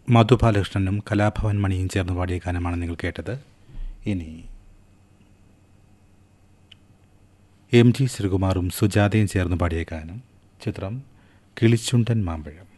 മധു ബാലകൃഷ്ണനും കലാഭവൻ മണിയും ചേർന്ന് പാടിയ ഗാനമാണ് നിങ്ങൾ കേട്ടത്. ഇനി എം ജി ശ്രീകുമാറും സുജാതയും ചേർന്ന് പാടിയ ഗാനം. ചിത്രം കിളിച്ചുണ്ടൻ മാമ്പഴം.